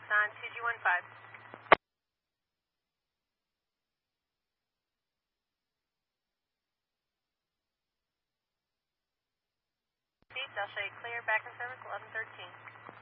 on 2G15. I'll show you clear back in service 1113.